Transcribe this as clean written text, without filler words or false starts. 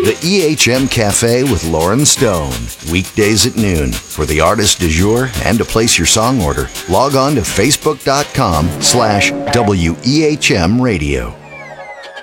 The EHM Cafe with Lauren Stone. Weekdays at noon. For the artist du jour and to place your song order, log on to facebook.com/WEHM Radio.